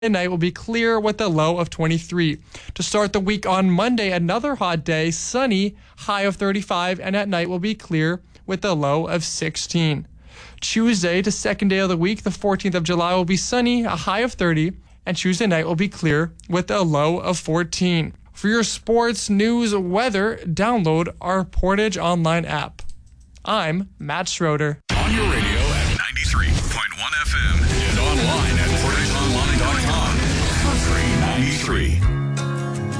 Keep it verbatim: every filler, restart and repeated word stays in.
night will be clear with a low of twenty-three. To start the week on Monday, another hot day, sunny, high of thirty-five, and at night will be clear with a low of sixteen. Tuesday, the second day of the week, the fourteenth of July, will be sunny, a high of thirty, and Tuesday night will be clear with a low of fourteen. For your sports, news, weather, download our Portage Online app. I'm Matt Schroeder. On your radio at ninety-three point one F M and online at portage online dot com. Country ninety-three.